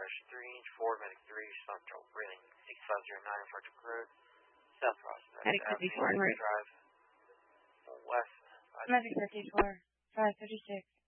Rush 3, Medic 3, Central Reading 6509 Frederick Road, South Prospect Medic 54, Drive, West. Medic 54, 536.